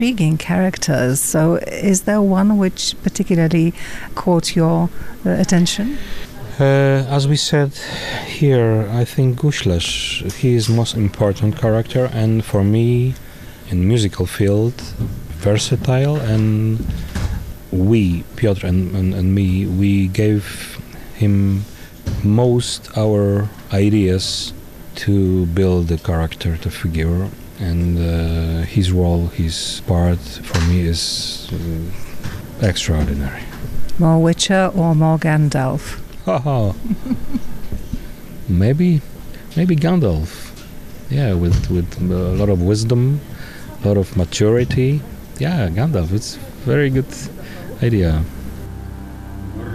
intriguing characters. So is there one which particularly caught your attention? As we said here, I think Gushlas, he is most important character, and for me, in musical field, versatile, and we, Piotr and me, we gave him most our ideas to build the character, the figure, and his role, his part, for me is extraordinary. More Witcher or more Gandalf? Haha. maybe Gandalf. Yeah, with a lot of wisdom, a lot of maturity. Yeah, Gandalf. It's very good idea.